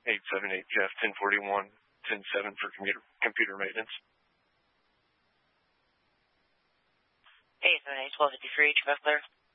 878 Jeff 1041 107 for computer maintenance. 878 1253 Quebec clear.